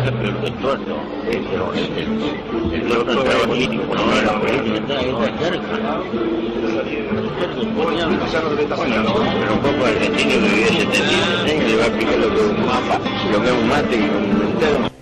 pero el tuerto, el tuerto entraba político, no era político, está cerca. Pero un poco argentino que vivió 76 años le va a explicar lo que es un mapa, lo que es un mate y un entero.